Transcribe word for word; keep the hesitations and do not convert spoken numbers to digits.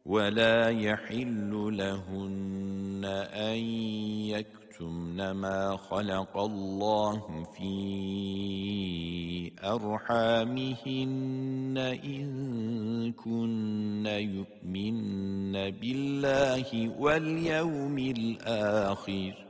ولا يحل لهن أن يكتمن ما خلق الله في أرحامهن إن كن يؤمن بالله واليوم الآخر